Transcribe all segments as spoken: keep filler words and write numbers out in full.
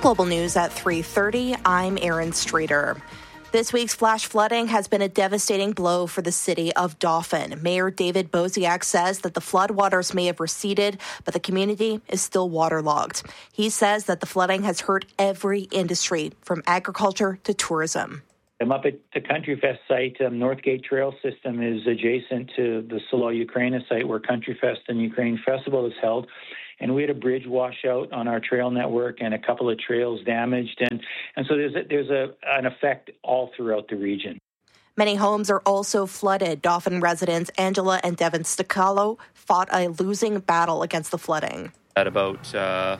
Global News at three thirty, I'm Erin Streeter. This week's flash flooding has been a devastating blow for the city of Dauphin. Mayor David Bosiak says that the floodwaters may have receded, but the community is still waterlogged. He says that the flooding has hurt every industry, from agriculture to tourism. I'm up at the Country Fest site. Um, Northgate Trail System is adjacent to the Selo Ukraina site where Country Fest and Ukraine Festival is held. And we had a bridge washout on our trail network and a couple of trails damaged. And, and so there's, a, there's a, an effect all throughout the region. Many homes are also flooded. Dauphin residents Angela and Devin Sticalo fought a losing battle against the flooding. At about uh,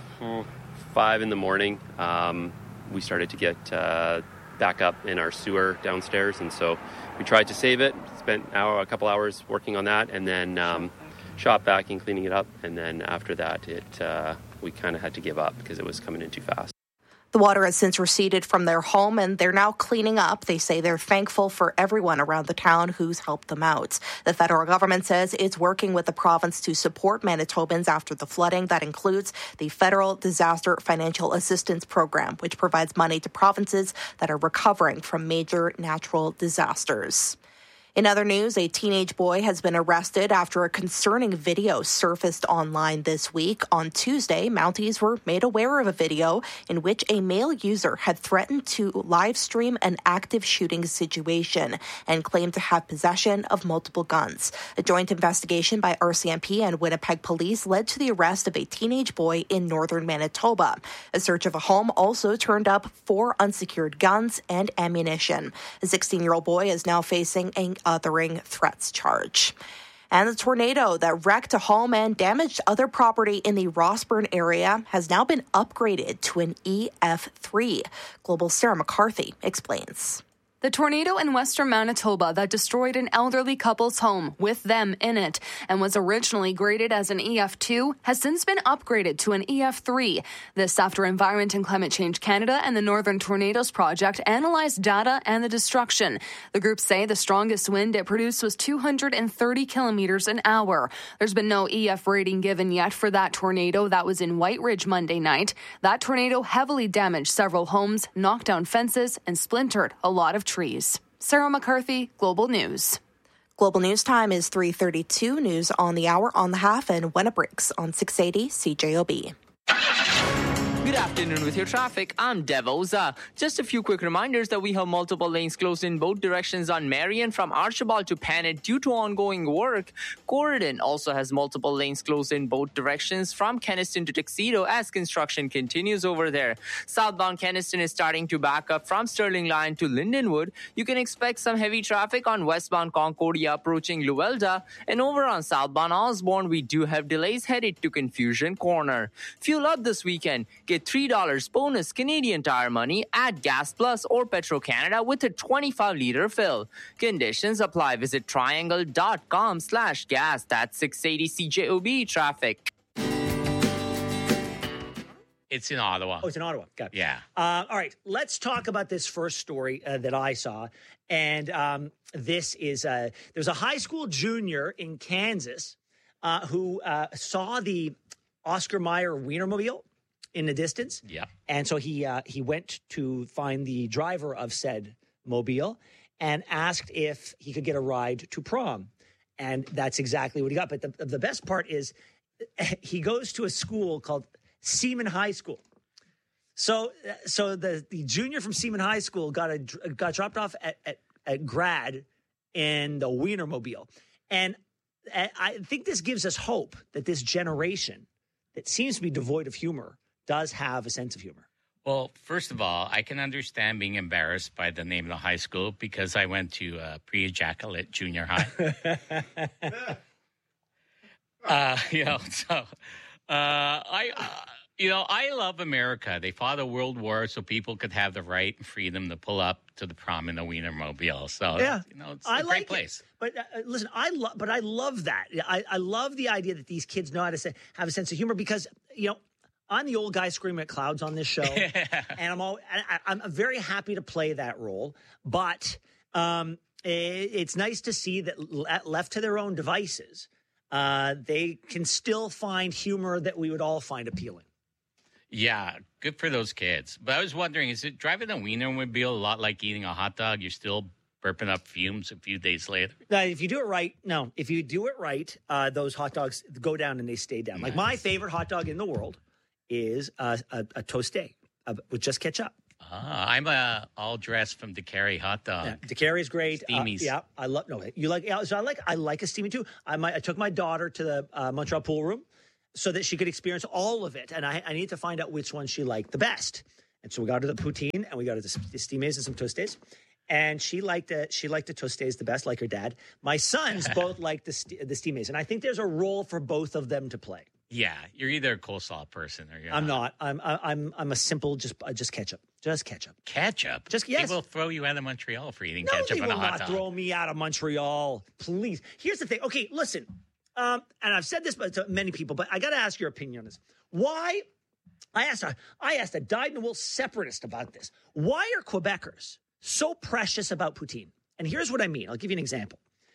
five in the morning, um, we started to get uh, back up in our sewer downstairs. And so we tried to save it, spent an hour, a couple hours working on that, and then um, shop back and cleaning it up, and then after that it uh, we kind of had to give up because it was coming in too fast. The water has since receded from their home and they're now cleaning up. They say they're thankful for everyone around the town who's helped them out. The federal government says it's working with the province to support Manitobans after the flooding. That includes the Federal Disaster Financial Assistance Program, which provides money to provinces that are recovering from major natural disasters. In other news, a teenage boy has been arrested after a concerning video surfaced online this week. On Tuesday, Mounties were made aware of a video in which a male user had threatened to live stream an active shooting situation and claimed to have possession of multiple guns. A joint investigation by R C M P and Winnipeg Police led to the arrest of a teenage boy in northern Manitoba. A search of a home also turned up four unsecured guns and ammunition. A sixteen-year-old boy is now facing a othering threats charge. And the tornado that wrecked a home and damaged other property in the Rossburn area has now been upgraded to an E F three. Global's Sarah McCarthy explains. The tornado in western Manitoba that destroyed an elderly couple's home with them in it and was originally graded as an E F two has since been upgraded to an E F three. This after Environment and Climate Change Canada and the Northern Tornadoes Project analyzed data and the destruction. The groups say the strongest wind it produced was two hundred thirty kilometers an hour. There's been no E F rating given yet for that tornado that was in White Ridge Monday night. That tornado heavily damaged several homes, knocked down fences, and splintered a lot of trees. Sarah McCarthy, Global News. Global News Time is three thirty-two. News on the hour, on the half, and when it breaks on six eighty C J O B. Good afternoon with your traffic. I'm Dev Oza. Just a few quick reminders that we have multiple lanes closed in both directions on Marion from Archibald to Panet due to ongoing work. Corridon also has multiple lanes closed in both directions from Kenaston to Tuxedo as construction continues over there. Southbound Kenaston is starting to back up from Sterling Line to Lindenwood. You can expect some heavy traffic on westbound Concordia approaching Luelda. And over on southbound Osborne, we do have delays headed to Confusion Corner. Fuel up this weekend. Get three dollars bonus Canadian Tire money at Gas Plus or Petro-Canada with a twenty-five liter fill. Conditions apply. Visit triangle.com slash gas. That's six eighty C J O B traffic. It's in Ottawa. Oh, it's in Ottawa. Got it. Yeah. Uh, all right. Let's talk about this first story uh, that I saw. And um, this is, uh, there's a high school junior in Kansas uh, who uh, saw the Oscar Mayer Wienermobile in the distance. Yeah. And so he uh, he went to find the driver of said mobile and asked if he could get a ride to prom. And that's exactly what he got. But the, the best part is he goes to a school called Seaman High School. So so the, the junior from Seaman High School got a, got dropped off at, at, at grad in the Wienermobile. And I think this gives us hope that this generation that seems to be devoid of humor does have a sense of humor. Well, first of all, I can understand being embarrassed by the name of the high school because I went to uh, pre-ejaculate junior high. uh, you know, so uh, I, uh, you know, I love America. They fought a world war so people could have the right and freedom to pull up to the prom in a Wienermobile. So, yeah, you know, it's I a like great place. It. But uh, listen, I love, but I love that. I, I love the idea that these kids know how to say, have a sense of humor because, you know, I'm the old guy screaming at clouds on this show, and I'm all, I, I'm very happy to play that role. But um, it, it's nice to see that left to their own devices, uh, they can still find humor that we would all find appealing. Yeah, good for those kids. But I was wondering, is it driving a Wienermobile a lot like eating a hot dog? You're still burping up fumes a few days later? Now, if you do it right, no. If you do it right, uh, those hot dogs go down and they stay down. Like my favorite hot dog in the world is uh, a, a toasté uh, with just ketchup. Ah, I'm uh, all dressed from DeCarry hot dog. Yeah, DeCarry is great. Steamies. Uh, yeah, I love. No, you like. Yeah, so I like. I like a steamy too. I might. I took my daughter to the uh, Montreal pool room so that she could experience all of it, and I, I need to find out which one she liked the best. And so we got her the poutine, and we got her the, the steamies and some toastés. And she liked it. She liked the toastés the best, like her dad. My sons both liked the st- the steamies, and I think there's a role for both of them to play. Yeah, you're either a coleslaw person or you're I'm not. not. I'm. I'm. I'm a simple just. Uh, just ketchup. Just ketchup. Ketchup? Just yes. They will throw you out of Montreal for eating No, ketchup they on will a hot not dog. throw me out of Montreal. Please. Here's the thing. Okay, listen. Um, and I've said this to many people, but I got to ask your opinion on this. Why? I asked. A, I asked a dyed-in-the-wool separatist about this. Why are Quebecers so precious about poutine? And here's what I mean. I'll give you an example.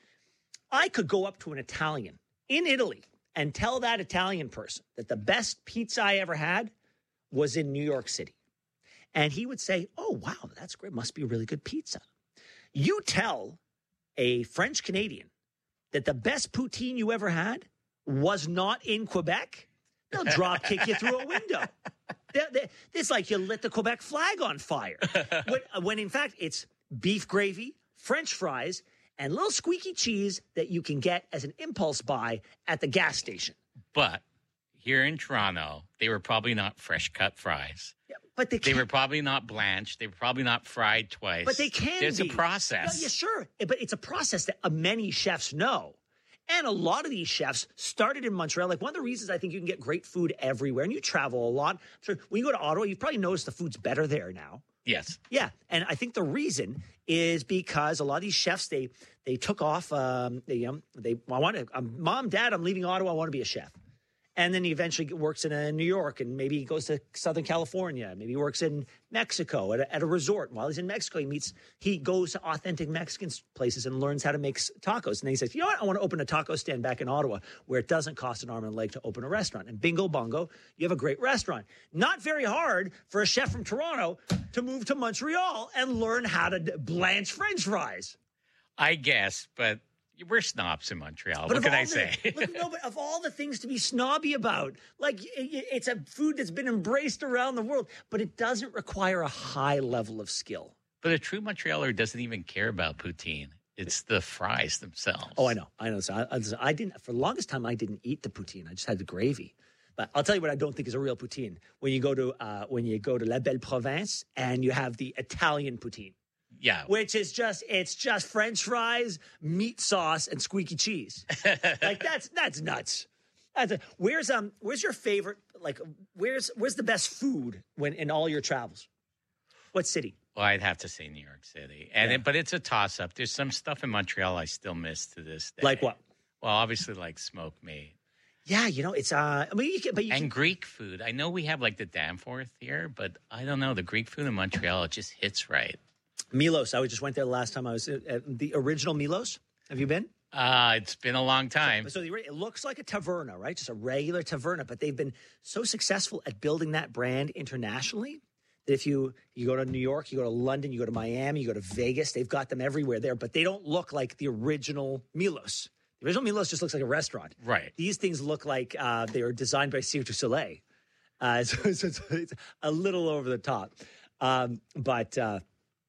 I could go up to an Italian in Italy and tell that Italian person that the best pizza I ever had was in New York City. And he would say, oh, wow, that's great. Must be really good pizza. You tell a French Canadian that the best poutine you ever had was not in Quebec, they'll drop kick you through a window. They're, they're, it's like you lit the Quebec flag on fire. when, when in fact, it's beef gravy, French fries, and little squeaky cheese that you can get as an impulse buy at the gas station. But here in Toronto, they were probably not fresh cut fries. Yeah, but they, they were probably not blanched. They were probably not fried twice. But they can There's be. a process. Yeah, yeah, sure. But it's a process that uh, many chefs know. And a lot of these chefs started in Montreal. Like one of the reasons I think you can get great food everywhere, and you travel a lot. So when you go to Ottawa, you've probably noticed the food's better there now. Yes. Yeah, and I think the reason is because a lot of these chefs they they took off. Um, they um, they I want to. Um, Mom, Dad, I'm leaving Ottawa. I want to be a chef. And then he eventually works in uh, New York, and maybe he goes to Southern California. Maybe he works in Mexico at a, at a resort. While he's in Mexico, he meets, he goes to authentic Mexican places and learns how to make tacos. And then he says, you know what? I want to open a taco stand back in Ottawa where it doesn't cost an arm and a leg to open a restaurant. And bingo bongo, you have a great restaurant. Not very hard for a chef from Toronto to move to Montreal and learn how to blanch French fries. I guess, but we're snobs in Montreal. But what can I the, say? look, no, but of all the things to be snobby about, like it, it's a food that's been embraced around the world, but it doesn't require a high level of skill. But a true Montrealer doesn't even care about poutine. It's the fries themselves. Oh, I know. I know. So I, I, I didn't, for the longest time, I didn't eat the poutine. I just had the gravy. But I'll tell you what I don't think is a real poutine. When you go to, uh, when you go to La Belle Province and you have the Italian poutine. Yeah. Which is just, it's just French fries, meat sauce, and squeaky cheese. Like that's, that's nuts. That's a, where's, um, where's your favorite, like, where's, where's the best food when in all your travels? What city? Well, I'd have to say New York City. And Yeah. it, but it's a toss up. There's some stuff in Montreal I still miss to this day. Like what? Well, obviously like smoked meat. Yeah, you know, it's, uh, I mean, you can, but you And can, Greek food. I know we have like the Danforth here, but I don't know. The Greek food in Montreal, it just hits right. Milos. I just went there the last time I was at, at the original Milos. Have you been? Uh, it's been a long time. So the, it looks like a taverna, right? Just a regular taverna, but they've been so successful at building that brand internationally that if you, you go to New York, you go to London, you go to Miami, you go to Vegas, they've got them everywhere there, but they don't look like the original Milos. The original Milos just looks like a restaurant. Right. These things look like uh, they were designed by Cirque du Soleil. Uh, so, so it's, it's a little over the top. Um, but... Uh,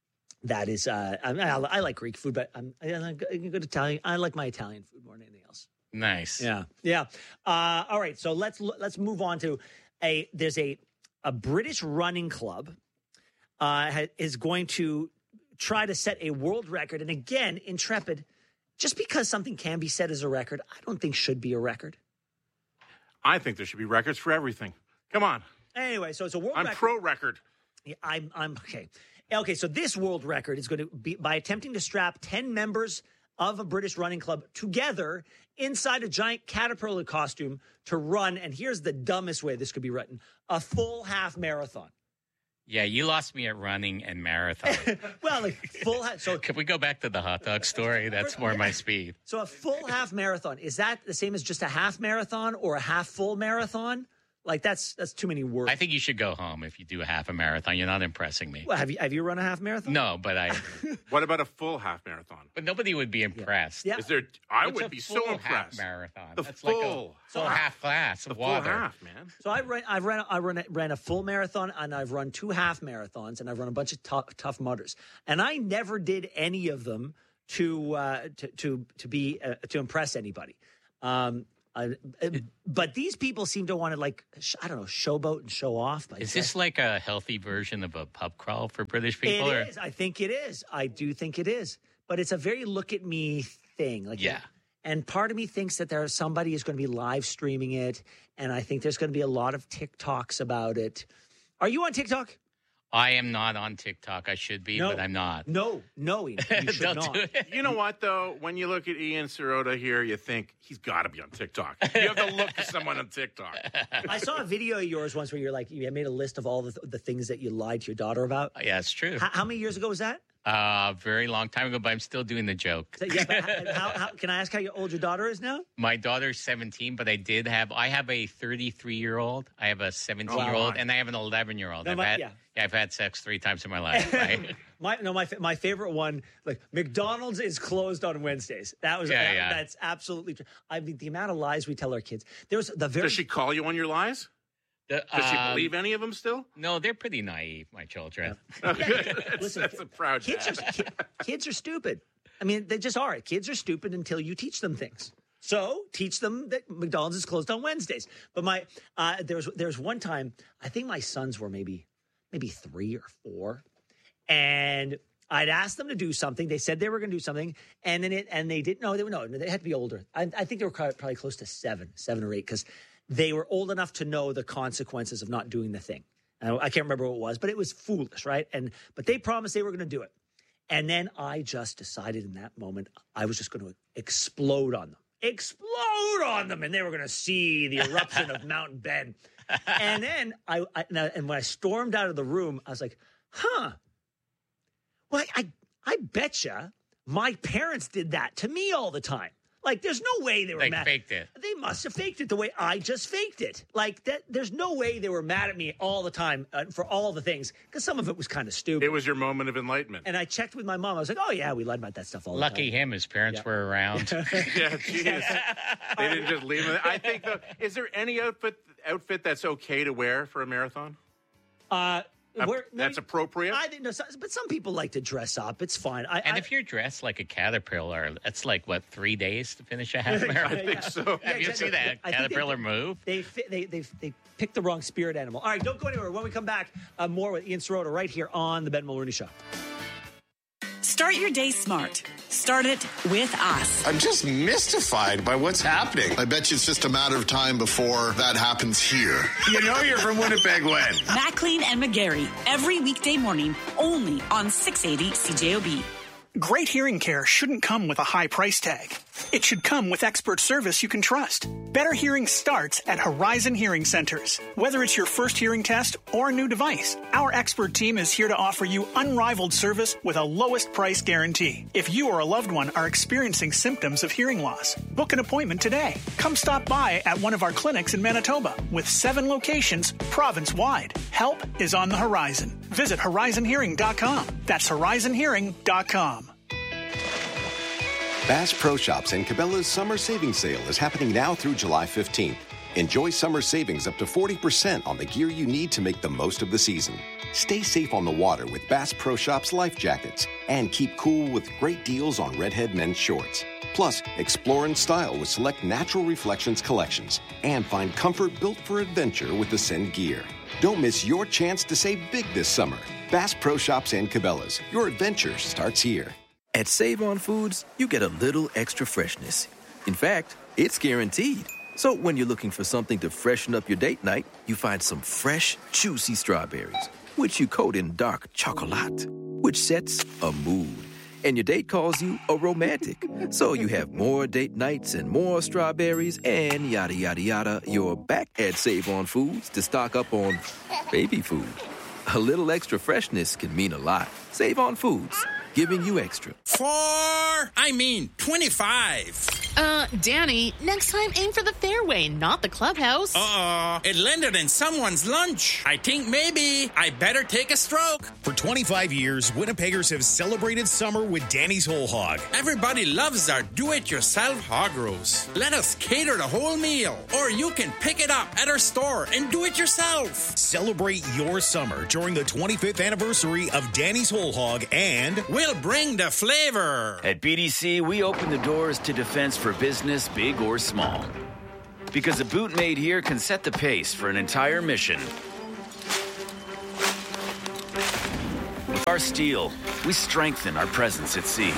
That is, uh, I, mean, I, I like Greek food, but I'm, I, I'm good Italian. I like my Italian food more than anything else. Nice. Yeah, yeah. Uh, all right, so let's let's move on to a. There's a a British running club uh, is going to try to set a world record, and again, Intrepid. Just because something can be set as a record, I don't think should be a record. I think there should be records for everything. Come on. Anyway, so it's a world I'm record. pro record. Yeah, I'm I'm okay. Okay, so this world record is going to be by attempting to strap ten members of a British running club together inside a giant caterpillar costume to run, and here's the dumbest way this could be written, a full half marathon. Yeah, you lost me at running and marathon. Well, like full half. So Can we go back to the hot dog story? That's more my speed. So a full half marathon, is that the same as just a half marathon or a half full marathon? Like, that's that's too many words. I think you should go home if you do a half a marathon. You're not impressing me. Well, have you have you run a half marathon? No, but I. What about a full half marathon? But nobody would be impressed. Yeah. Is there? I What's would a be so full impressed. Half marathon. The That's full, like a full half. half glass The of full water. half, man. So I ran, I've ran, I run, ran a full marathon, and I've run two half marathons, and I've run a bunch of tough, tough mudders, and I never did any of them to uh, to to to be uh, to impress anybody. Um, I, but these people seem to want to, like, sh- I don't know, showboat and show off. Is this like a healthy version of a pub crawl for British people? It or? is. I think it is. I do think it is. But it's a very look at me thing. Like, Yeah. And part of me thinks that there somebody is going to be live streaming it, and I think there's going to be a lot of TikToks about it. Are you on TikTok? I am not on TikTok. I should be, No. but I'm not. No, no, Ian, you should Don't not. do it. You know what, though? When you look at Ian Sirota here, you think he's got to be on TikTok. You have to look at someone on TikTok. I saw a video of yours once where you're like, you made a list of all the, the things that you lied to your daughter about. Yeah, it's true. How, how many years ago was that? A uh, very long time ago, but I'm still doing the joke. So, yeah, but how, how, how, can I ask how old your daughter is now? My daughter's seventeen, but I did have, I have a thirty-three-year-old, I have a seventeen-year-old, Oh, and I have an eleven-year-old. No, I've my- had, yeah. yeah, I've had sex three times in my life, right? My no, my fa- my favorite one, like McDonald's is closed on Wednesdays. That was Yeah, that- yeah. that's absolutely true. I mean, the amount of lies we tell our kids. There's the very Does she call you on your lies? The, Does she um, believe any of them still? No, they're pretty naive, my children. that's, Listen, that's a proud kids dad. are ki- kids are stupid. I mean, they just are. Kids are stupid until you teach them things. So teach them that McDonald's is closed on Wednesdays. But my uh, there was there was one time, I think my sons were maybe maybe three or four, and I'd asked them to do something. They said they were going to do something, and then it and they didn't. No, they were no. They had to be older. I, I think they were probably close to seven, seven or eight, because they were old enough to know the consequences of not doing the thing. And I can't remember what it was, but it was foolish, right? And but they promised they were going to do it, and then I just decided in that moment I was just going to explode on them, explode on them, and they were going to see the eruption of Mount Ben. And then I, I and when I stormed out of the room, I was like, "Huh." Well, I, I, I betcha my parents did that to me all the time. Like, there's no way they were They mad. faked it. They must have faked it the way I just faked it. Like, that. There's no way they were mad at me all the time uh, for all the things, because some of it was kind of stupid. It was your moment of enlightenment. And I checked with my mom. I was like, oh, yeah, we lied about that stuff all Lucky the time. him, his parents Yeah. were around. Yeah, geez. They didn't just leave it. I think, though, is there any outfit outfit that's okay to wear for a marathon? Uh, Uh, we're- that's appropriate? I didn't know, so- but some people like to dress up. It's fine. I, And I, if you're dressed like a caterpillar, that's like, what, three days to finish a half marathon? I think so. Have you exactly. seen that I think they- caterpillar move? They fit, they they they picked the wrong spirit animal. All right, don't go anywhere. When we come back, uh, more with Ian Sirota right here on the Ben Mulrooney Show. Start your day smart. Start it with us. I'm just mystified by what's happening. I bet you it's just a matter of time before that happens here. You know you're from Winnipeg when? Maclean and McGarry, every weekday morning, only on six eighty C J O B. Great hearing care shouldn't come with a high price tag. It should come with expert service you can trust. Better hearing starts at Horizon Hearing Centers. Whether it's your first hearing test or a new device, our expert team is here to offer you unrivaled service with a lowest price guarantee. If you or a loved one are experiencing symptoms of hearing loss, book an appointment today. Come stop by at one of our clinics in Manitoba with seven locations province-wide. Help is on the horizon. Visit horizon hearing dot com. That's horizon hearing dot com. Bass Pro Shops and Cabela's Summer Savings Sale is happening now through July fifteenth. Enjoy summer savings up to forty percent on the gear you need to make the most of the season. Stay safe on the water with Bass Pro Shops life jackets and keep cool with great deals on Redhead men's shorts. Plus, explore in style with select Natural Reflections collections and find comfort built for adventure with Ascend gear. Don't miss your chance to save big this summer. Bass Pro Shops and Cabela's. Your adventure starts here. At Save On Foods, you get a little extra freshness. In fact, it's guaranteed. So when you're looking for something to freshen up your date night, you find some fresh, juicy strawberries, which you coat in dark chocolate, which sets a mood. And your date calls you a romantic. So you have more date nights and more strawberries and yada, yada, yada. You're back at Save On Foods to stock up on baby food. A little extra freshness can mean a lot. Save On Foods, giving you extra. Four, I mean twenty-five. Uh, Danny, next time aim for the fairway, not the clubhouse. Uh-oh. It landed in someone's lunch. I think maybe I better take a stroke. For twenty-five years, Winnipeggers have celebrated summer with Danny's Whole Hog. Everybody loves our do-it-yourself hog roast. Let us cater the whole meal. Or you can pick it up at our store and do it yourself. Celebrate your summer during the twenty-fifth anniversary of Danny's Whole Hog, and we'll bring the flavor. At B D C, we open the doors to defense for business, big or small. Because a boot made here can set the pace for an entire mission. With our steel, we strengthen our presence at sea.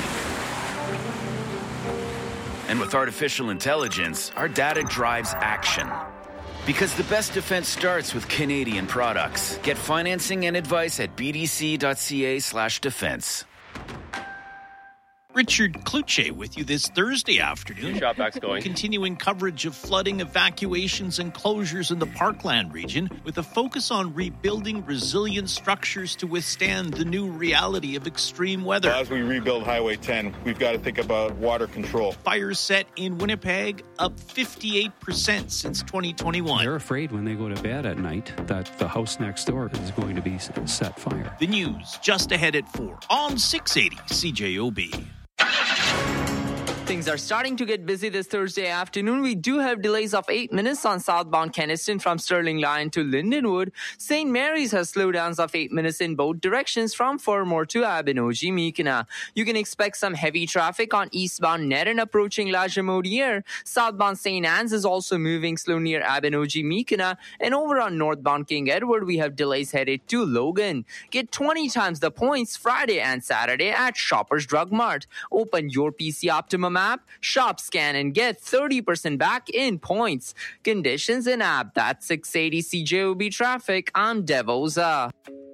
And with artificial intelligence, our data drives action. Because the best defense starts with Canadian products. Get financing and advice at bdc.ca slash defense. Richard Kluche with you this Thursday afternoon. Shot back's going. Continuing coverage of flooding, evacuations, and closures in the Parkland region with a focus on rebuilding resilient structures to withstand the new reality of extreme weather. As we rebuild Highway ten, we've got to think about water control. Fires set in Winnipeg up fifty-eight percent since twenty twenty-one. They're afraid when they go to bed at night that the house next door is going to be set fire. The news just ahead at four on six eighty C J O B. Things are starting to get busy this Thursday afternoon. We do have delays of eight minutes on southbound Kenniston from Sterling Line to Lindenwood. Saint Mary's has slowdowns of eight minutes in both directions from Fermor to Abinogi-Meekina. You can expect some heavy traffic on eastbound Nerin approaching La Jamodiere. Southbound Saint Anne's is also moving slow near Abinogi-Meekina. And over on northbound King Edward, we have delays headed to Logan. Get twenty times the points Friday and Saturday at Shoppers Drug Mart. Open your P C Optimum app, shop, scan, and get thirty percent back in points. Conditions in app. That's six eighty C J O B traffic. I'm Devoza.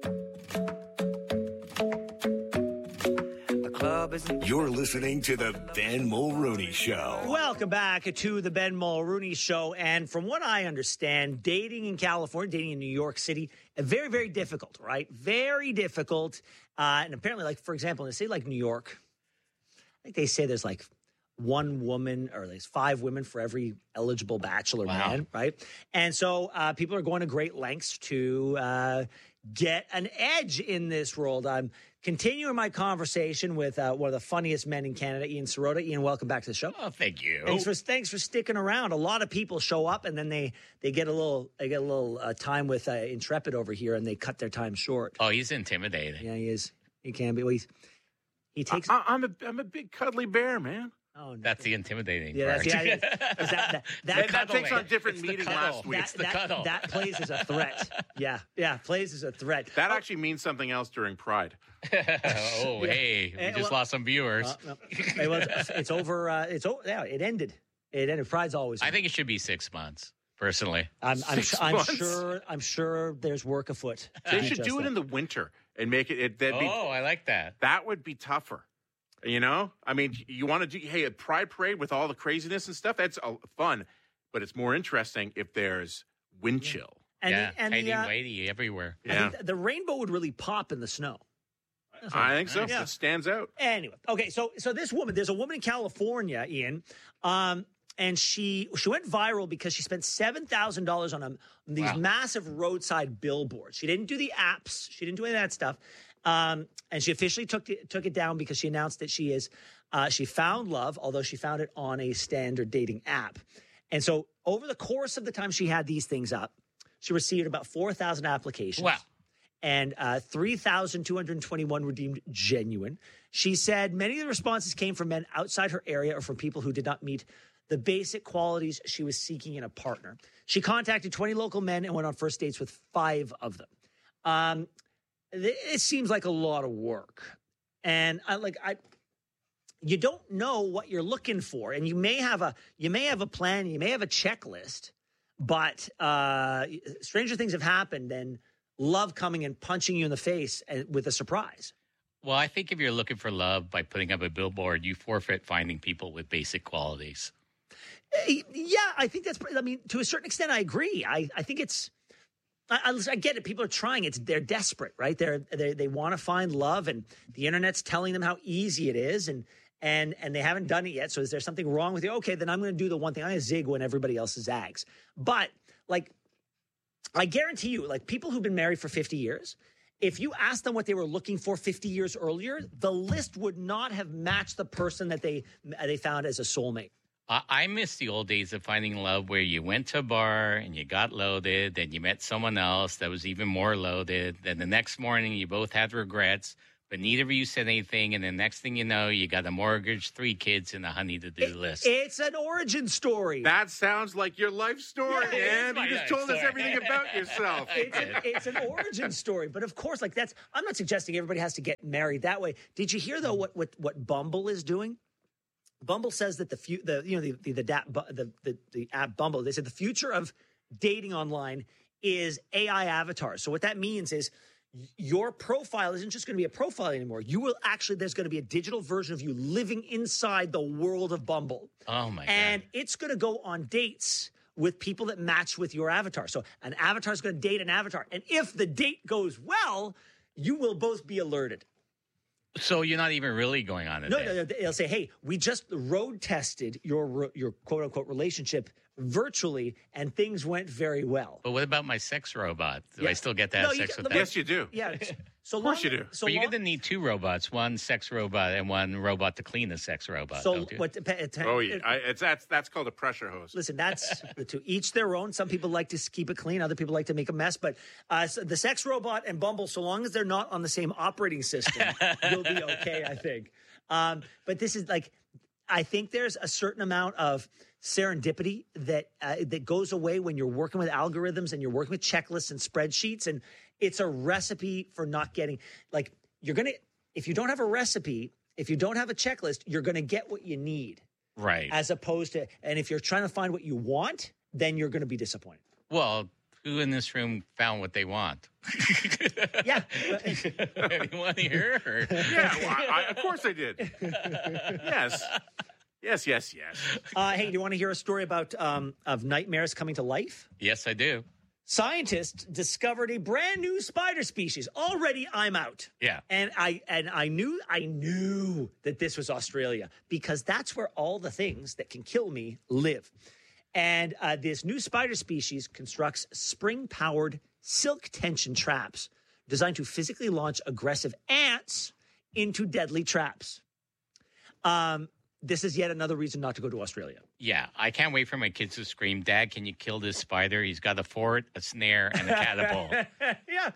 You're listening to the Ben Mulrooney Show. Welcome back to the Ben Mulrooney Show. And from what I understand, dating in California, dating in New York City, very, very difficult, right? Very difficult. Uh, and apparently, like, for example, in a city like New York, I think they say there's like one woman or there's five women for every eligible bachelor Wow. man, right? And so uh, people are going to great lengths to uh, get an edge in this world. I'm continuing my conversation with uh, one of the funniest men in Canada, Ian Sirota. Ian, welcome back to the show. Oh, thank you. Thanks for thanks for sticking around. A lot of people show up and then they they get a little they get a little uh, time with uh, Intrepid over here and they cut their time short. Oh, he's intimidating. Yeah, he is. He can be. Well, he's, he takes. I, I'm a I'm a big cuddly bear, man. Oh, no. That's the intimidating Yeah, part. that's, yeah, that, that, that, That, that takes on It's different the meaning cuddle. last week. It's the that, cuddle. that plays as a threat. Yeah, yeah, plays as a threat. That actually means something else during Pride. oh, hey, we Eh, just well- lost some viewers. Uh, no. It was, it's over. Uh, it's over. Yeah, it ended. It ended. Pride's always. I think it should be six months, personally. I'm, I'm, Six su- I'm months? sure. I'm sure there's work afoot. to They do should just do it that. in the winter and make it. it that'd be, Oh, I like that. that would be tougher. You know, I mean, you want to do hey a Pride parade with all the craziness and stuff. That's uh, fun, but it's more interesting if there's wind chill. And yeah, the, and the, Heidi uh, Whitey everywhere. I Yeah, think the rainbow would really pop in the snow. I think so. Yeah. It stands out. Anyway, okay, so so this woman, there's a woman in California, Ian, um, and she she went viral because she spent seven thousand dollars on a, these Wow. massive roadside billboards. She didn't do the apps, she didn't do any of that stuff, um, and she officially took it, took it down because she announced that she is uh, she found love, although she found it on a standard dating app. And so over the course of the time she had these things up, she received about four thousand applications. Wow. And uh, three thousand two hundred twenty-one were deemed genuine. She said many of the responses came from men outside her area or from people who did not meet the basic qualities she was seeking in a partner. She contacted twenty local men and went on first dates with five of them. Um, th- it seems like a lot of work. And I like I you don't know what you're looking for. And you may have a you may have a plan, you may have a checklist, but uh, stranger things have happened than love coming and punching you in the face with a surprise. Well, I think if you're looking for love by putting up a billboard, you forfeit finding people with basic qualities. Yeah, I think that's, I mean, to a certain extent, I agree. I, I think it's, I, I, I get it. People are trying. It's They're desperate, right? They're, they they want to find love, and the internet's telling them how easy it is. And, and and they haven't done it yet. So is there something wrong with you? Okay, then I'm going to do the one thing. I'm going to zig when everybody else zags. But like, I guarantee you, like people who've been married for fifty years, if you asked them what they were looking for fifty years earlier, the list would not have matched the person that they they found as a soulmate. I, I miss the old days of finding love where you went to a bar and you got loaded, then you met someone else that was even more loaded. Then the next morning you both had regrets, but neither of you said anything. And the next thing you know, you got a mortgage, three kids, and a honey to do list. It's an origin story. That sounds like your life story, Yeah, man. You just told us everything about yourself. It's an, it's an origin story, but of course, like that's. I'm not suggesting everybody has to get married that way. Did you hear though what what what Bumble is doing? Bumble says that the few, the you know the the the, the the the app Bumble. They said the future of dating online is A I avatars. So what that means is your profile isn't just going to be a profile anymore. You will actually there's going to be a digital version of you living inside the world of Bumble. Oh my god! And it's going to go on dates with people that match with your avatar. So an avatar is going to date an avatar, and if the date goes well, you will both be alerted. So you're not even really going on a No, date? no, no. They'll say, "Hey, we just road tested your your quote unquote relationship virtually, and things went very well." But what about my sex robot? Do Yeah. I still get to No, have you sex can- with let that? me- you do. Yeah, so Of course long- you do. So but you're long- going to need two robots, one sex robot and one robot to clean the sex robot. So don't you? what? Dep- Oh yeah, I, it's that's that's called a pressure hose. Listen, that's to each their own. Some people like to keep it clean. Other people like to make a mess. But uh, so the sex robot and Bumble, so long as they're not on the same operating system, you'll be okay, I think. Um, but this is like, I think there's a certain amount of serendipity that uh, that goes away when you're working with algorithms and you're working with checklists and spreadsheets. And it's a recipe for not getting, like, you're going to, if you don't have a recipe, if you don't have a checklist, you're going to get what you need. Right. As opposed to, and if you're trying to find what you want, then you're going to be disappointed. Well, who in this room found what they want? Yeah. Anyone here? Or? Yeah, well, I, I, of course I did. Yes. Yes, yes, yes. Uh, hey, do you want to hear a story about um, of nightmares coming to life? Yes, I do. Scientists discovered a brand new spider species. Already, I'm out. Yeah. And I and I knew I knew that this was Australia because that's where all the things that can kill me live. And uh, this new spider species constructs spring-powered silk tension traps designed to physically launch aggressive ants into deadly traps. Um, this is yet another reason not to go to Australia. Yeah, I can't wait for my kids to scream, "Dad, can you kill this spider? He's got a fort, a snare, and a catapult." Yeah.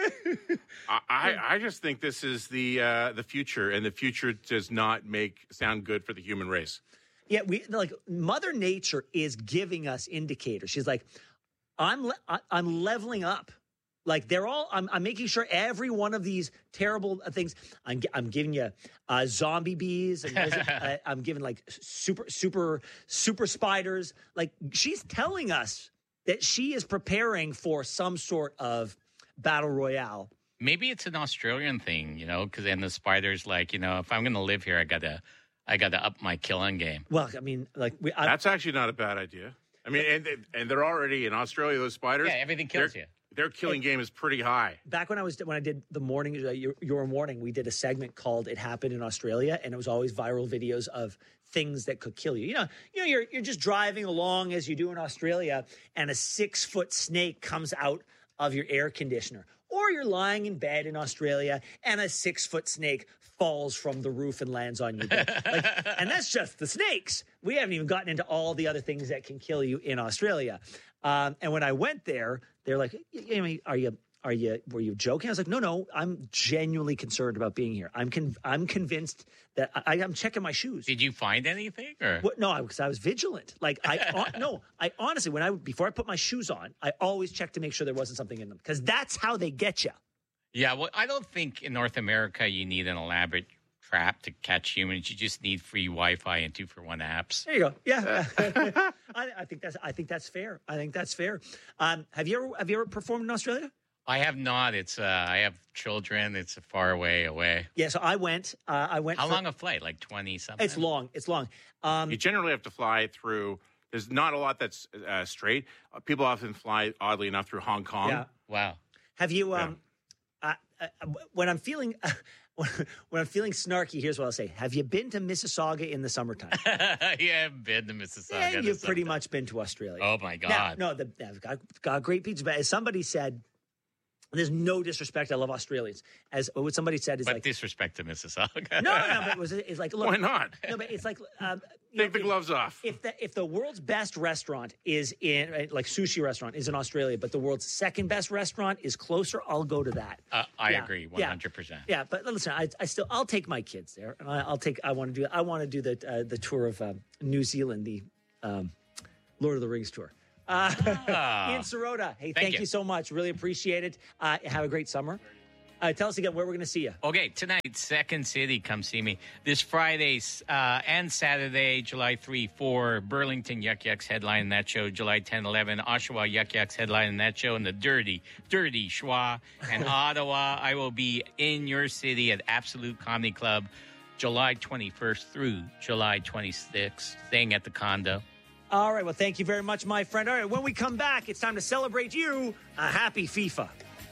I, I I just think this is the uh, the future, and the future does not make sound good for the human race. Yeah, we like Mother Nature is giving us indicators. She's like, I'm le- I- I'm leveling up. Like they're all. I'm, I'm making sure every one of these terrible things. I'm gi- I'm giving you uh, zombie bees, and lizard- uh, I'm giving like super super super spiders. Like she's telling us that she is preparing for some sort of battle royale. Maybe it's an Australian thing, you know, because then the spider's like, you know, if I'm going to live here, I gotta, I gotta up my killing game. Well, I mean, like we. I, That's actually not a bad idea. I mean, and and they're already in Australia. Those spiders. Yeah, everything kills their, you. Their killing game is pretty high. Back when I was when I did the morning uh, your, your morning, we did a segment called "It Happened in Australia," and it was always viral videos of things that could kill you. You know, you know, you're you're just driving along as you do in Australia, and a six foot snake comes out of your air conditioner, or you're lying in bed in Australia, and a six foot snake falls from the roof and lands on your bed. Like, and that's just the snakes. We haven't even gotten into all the other things that can kill you in Australia. Um, and when I went there, they're like, I mean, are you, are you, were you joking? I was like, no, no, I'm genuinely concerned about being here. I'm con- I'm convinced that I, I'm checking my shoes. Did you find anything? Or? What, no, because I, I was vigilant. Like I, uh, no, I honestly, when I, before I put my shoes on, I always check to make sure there wasn't something in them because that's how they get you. Yeah, well, I don't think in North America you need an elaborate trap to catch humans. You just need free Wi-Fi and two for one apps. There you go. Yeah, I, I think that's I think that's fair. I think that's fair. Um, have you ever have you ever performed in Australia? I have not. It's uh, I have children. It's a far way away. Yeah, so I went. Uh, I went. How for, long a flight? Like twenty something. It's long. It's long. Um, You generally have to fly through. There's not a lot that's uh, straight. Uh, people often fly, oddly enough, through Hong Kong. Yeah. Wow. Have you? Um, uh, uh, when I'm feeling, when I'm feeling snarky, here's what I'll say. Have you been to Mississauga in the summertime? Yeah, I've been to Mississauga. And you've pretty much been to Australia. Oh, my God. Now, no, the, they've got, got great pizza. But as somebody said, there's no disrespect. I love Australians. As what somebody said is but like disrespect to Mississauga. no, no, no. But it was it's like look, why not? No, but it's like um, take know, the gloves off. If the if the world's best restaurant is in right, like sushi restaurant is in Australia, but the world's second best restaurant is closer, I'll go to that. Uh, I yeah, agree, one hundred percent. Yeah, yeah, but listen, I, I still I'll take my kids there, and I, I'll take. I want to do. I want to do the uh, the tour of um, New Zealand, the um, Lord of the Rings tour. Uh, ah, Ian Sirota, hey, thank, thank you. you so much. Really appreciate it. Uh, have a great summer. Uh, tell us again where we're going to see you. Okay, tonight, Second City, come see me. This Friday uh, and Saturday, July third, four, Burlington Yuck Yucks headline in that show. July tenth, eleven, Oshawa Yuck Yucks headline in that show. And the Dirty, Dirty Schwa. And Ottawa, I will be in your city at Absolute Comedy Club, July twenty-first through July twenty-sixth, staying at the condo. All right. Well, thank you very much, my friend. All right. When we come back, it's time to celebrate you a happy FIFA.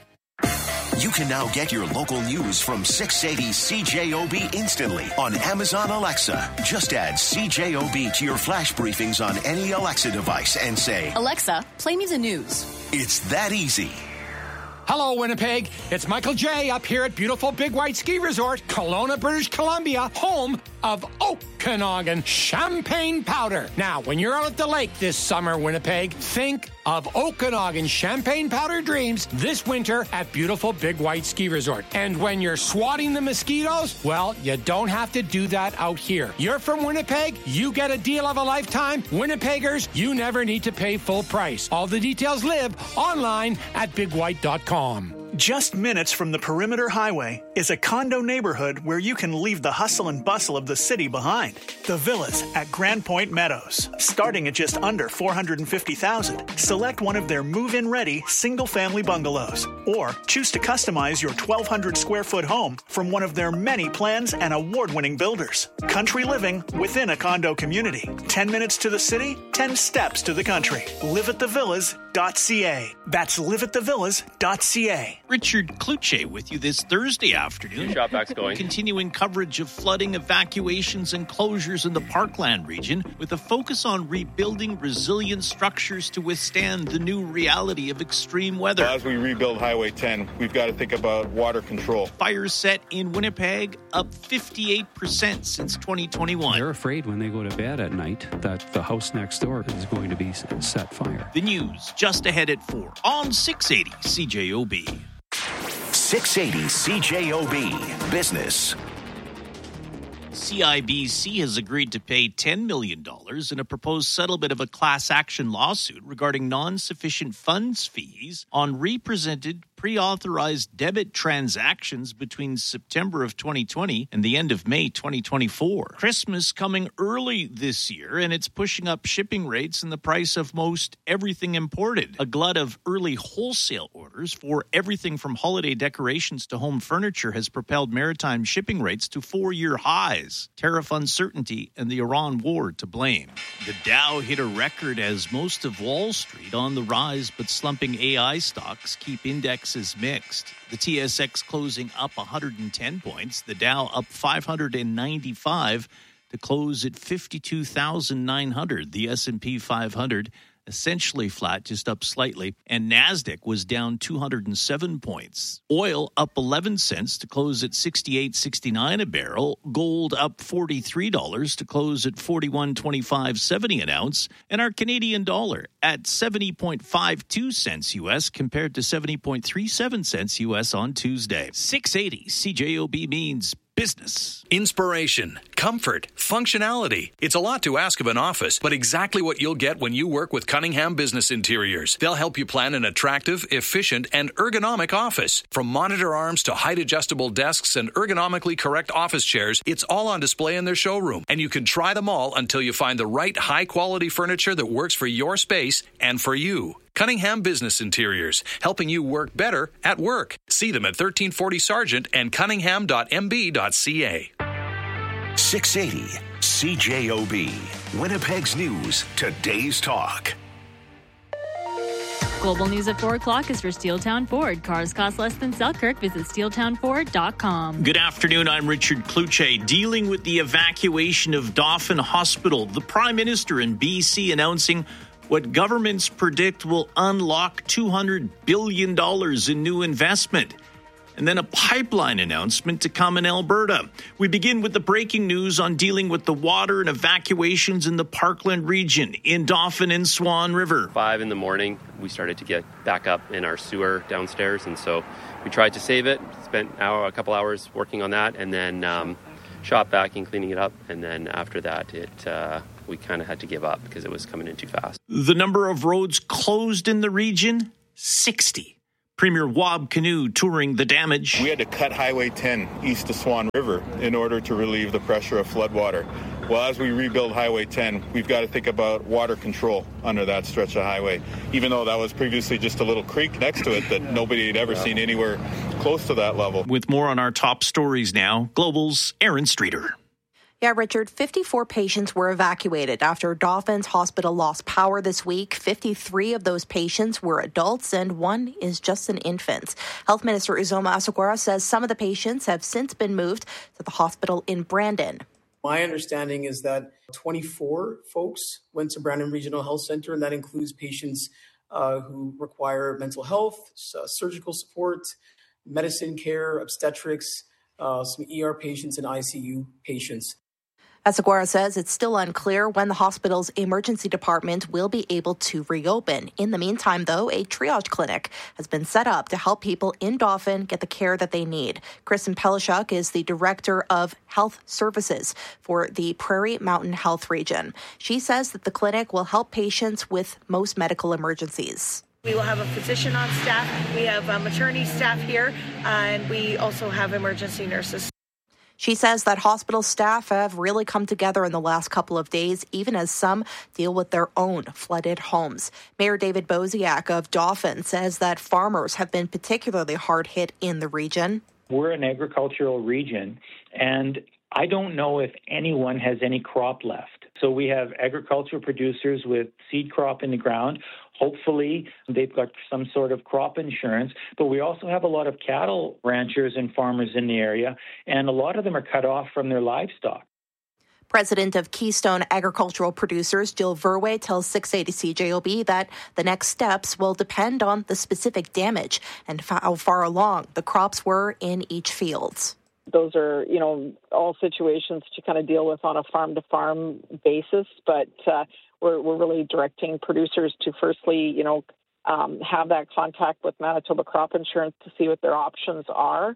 You can now get your local news from six eighty C J O B instantly on Amazon Alexa. Just add C J O B to your flash briefings on any Alexa device and say, Alexa, play me the news. It's that easy. Hello, Winnipeg. It's Michael J. up here at beautiful Big White Ski Resort, Kelowna, British Columbia, home of Okanagan Champagne Powder. Now, when you're out at the lake this summer, Winnipeg, think of Okanagan Champagne Powder dreams this winter at beautiful Big White Ski Resort. And when you're swatting the mosquitoes, well, you don't have to do that out here. You're from Winnipeg, you get a deal of a lifetime. Winnipeggers, you never need to pay full price. All the details live online at big white dot com. Just minutes from the Perimeter Highway is a condo neighborhood where you can leave the hustle and bustle of the city behind. The Villas at Grand Point Meadows, starting at just under four hundred fifty thousand dollars. Select one of their move-in ready single-family bungalows, or choose to customize your twelve hundred square foot home from one of their many plans and award-winning builders. Country living within a condo community. ten minutes to the city, ten steps to the country. live at the villas dot c a. That's live at the villas dot c a. Richard Kluche with you this Thursday afternoon. Shopbacks going. Continuing coverage of flooding, evacuations, and closures in the Parkland region with a focus on rebuilding resilient structures to withstand the new reality of extreme weather. As we rebuild Highway ten, we've got to think about water control. Fires set in Winnipeg up fifty-eight percent since twenty twenty-one. They're afraid when they go to bed at night that the house next door is going to be set fire. The news just ahead at four on six eighty C J O B. six eighty C J O B Business. C I B C has agreed to pay ten million dollars in a proposed settlement of a class action lawsuit regarding non-sufficient funds fees on represented pre-authorized debit transactions between September of twenty twenty and the end of May twenty twenty-four. Christmas coming early this year, and it's pushing up shipping rates and the price of most everything imported. A glut of early wholesale orders for everything from holiday decorations to home furniture has propelled maritime shipping rates to four-year highs. Tariff uncertainty and the Iran war to blame. The Dow hit a record as most of Wall Street on the rise, but slumping A I stocks keep index is mixed. The T S X closing up one hundred ten points, the Dow up five hundred ninety-five to close at fifty-two thousand nine hundred. The S and P five hundred essentially flat, just up slightly, and NASDAQ was down two hundred seven points. Oil up eleven cents to close at sixty-eight sixty-nine a barrel. Gold up forty-three dollars to close at forty-one twenty-five seventy an ounce. And our Canadian dollar at seventy point five two cents U S compared to seventy point three seven cents U S on Tuesday. six eighty C J O B means business. Inspiration, comfort, functionality. It's a lot to ask of an office, but exactly what you'll get when you work with Cunningham Business Interiors. They'll help you plan an attractive, efficient, and ergonomic office. From monitor arms to height-adjustable desks and ergonomically correct office chairs, it's all on display in their showroom. And you can try them all until you find the right high-quality furniture that works for your space and for you. Cunningham Business Interiors, helping you work better at work. See them at thirteen forty Sargent and cunningham dot m b dot c a. six eighty C J O B, Winnipeg's news, today's talk. Global News at four o'clock is for Steeltown Ford. Cars cost less than Selkirk. Visit steel town ford dot com. Good afternoon. I'm Richard Kluche. Dealing with the evacuation of Dauphin Hospital, the Prime Minister in B C announcing what governments predict will unlock two hundred billion dollars in new investment. And then a pipeline announcement to come in Alberta. We begin with the breaking news on dealing with the water and evacuations in the Parkland region in Dauphin and Swan River. Five in the morning, we started to get back up in our sewer downstairs, and so we tried to save it. Spent an hour, a couple hours working on that, and then um, shop vac and cleaning it up. And then after that, it uh, we kind of had to give up because it was coming in too fast. The number of roads closed in the region, sixty. Premier Wab Kinew touring the damage. We had to cut Highway ten east to Swan River in order to relieve the pressure of floodwater. Well, as we rebuild Highway ten, we've got to think about water control under that stretch of highway, even though that was previously just a little creek next to it that nobody had ever seen anywhere close to that level. With more on our top stories now, Global's Aaron Streeter. Yeah, Richard, fifty-four patients were evacuated after Dauphin's hospital lost power this week. fifty-three of those patients were adults and one is just an infant. Health Minister Uzoma Asogwara says some of the patients have since been moved to the hospital in Brandon. My understanding is that twenty-four folks went to Brandon Regional Health Center, and that includes patients uh, who require mental health, uh, surgical support, medicine care, obstetrics, uh, some E R patients and I C U patients. Asogwara says it's still unclear when the hospital's emergency department will be able to reopen. In the meantime, though, a triage clinic has been set up to help people in Dauphin get the care that they need. Kristen Pelishuk is the Director of Health Services for the Prairie Mountain Health Region. She says that the clinic will help patients with most medical emergencies. We will have a physician on staff. We have a maternity staff here, uh, and we also have emergency nurses. She says that hospital staff have really come together in the last couple of days, even as some deal with their own flooded homes. Mayor David Boziak of Dauphin says that farmers have been particularly hard hit in the region. We're an agricultural region, and I don't know if anyone has any crop left. So we have agricultural producers with seed crop in the ground. Hopefully, they've got some sort of crop insurance, but we also have a lot of cattle ranchers and farmers in the area, and a lot of them are cut off from their livestock. President of Keystone Agricultural Producers, Jill Verwey, tells six eighty C J O B that the next steps will depend on the specific damage and how far along the crops were in each field. Those are, you know, all situations to kind of deal with on a farm-to-farm basis, but uh, we're, we're really directing producers to firstly, you know, um, have that contact with Manitoba Crop Insurance to see what their options are.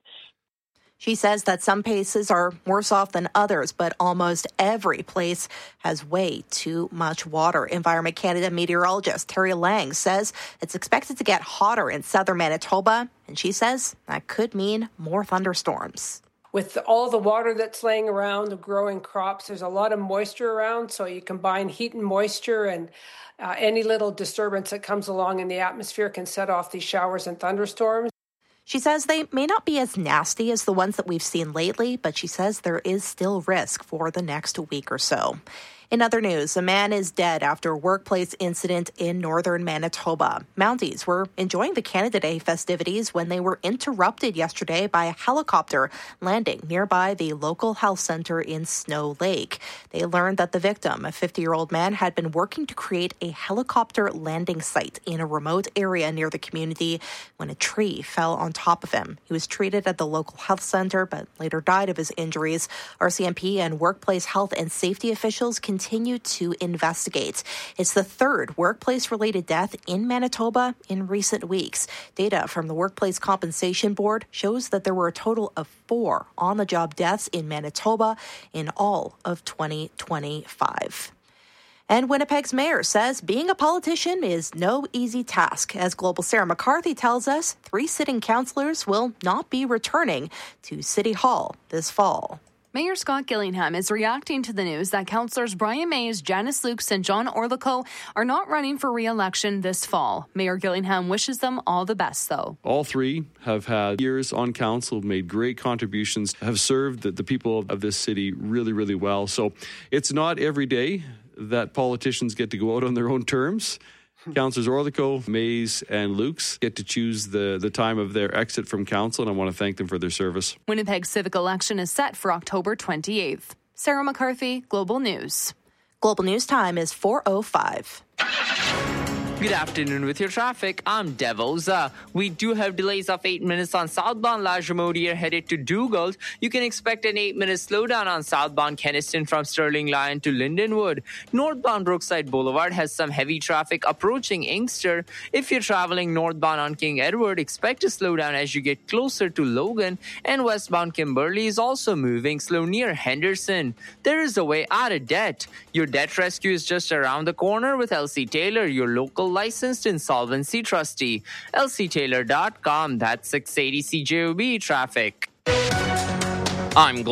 She says that some places are worse off than others, but almost every place has way too much water. Environment Canada meteorologist Terry Lang says it's expected to get hotter in southern Manitoba, and she says that could mean more thunderstorms. With all the water that's laying around, the growing crops, there's a lot of moisture around, so you combine heat and moisture, and uh, any little disturbance that comes along in the atmosphere can set off these showers and thunderstorms. She says they may not be as nasty as the ones that we've seen lately, but she says there is still risk for the next week or so. In other news, a man is dead after a workplace incident in northern Manitoba. Mounties were enjoying the Canada Day festivities when they were interrupted yesterday by a helicopter landing nearby the local health center in Snow Lake. They learned that the victim, a fifty-year-old man, had been working to create a helicopter landing site in a remote area near the community when a tree fell on top of him. He was treated at the local health center but later died of his injuries. R C M P and workplace health and safety officials continue continue to investigate. It's the third workplace-related death in Manitoba in recent weeks. Data from the Workplace Compensation Board shows that there were a total of four on-the-job deaths in Manitoba in all of twenty twenty-five. And Winnipeg's mayor says being a politician is no easy task. As Global Sarah McCarthy tells us, three sitting councillors will not be returning to City Hall this fall. Mayor Scott Gillingham is reacting to the news that councillors Brian Mays, Janice Lukes, and John Orlico are not running for re-election this fall. Mayor Gillingham wishes them all the best, though. All three have had years on council, made great contributions, have served the, the people of this city really, really well. So it's not every day that politicians get to go out on their own terms Councillors Orlikow, Mays, and Lukes get to choose the, the time of their exit from council, and I want to thank them for their service. Winnipeg's civic election is set for October twenty-eighth. Sarah McCarthy, Global News. Global News time is four oh five. Good afternoon with your traffic. I'm Dev Oza. We do have delays of eight minutes on southbound Lajamodiere headed to Dugald. You can expect an eight minute slowdown on southbound Keniston from Sterling Lion to Lindenwood. Northbound Brookside Boulevard has some heavy traffic approaching Inkster. If you're traveling northbound on King Edward, expect a slowdown as you get closer to Logan. And westbound Kimberley is also moving slow near Henderson. There is a way out of debt. Your debt rescue is just around the corner with L C Taylor, your local licensed insolvency trustee. L C Taylor dot com. That's six eighty C J O B traffic. I'm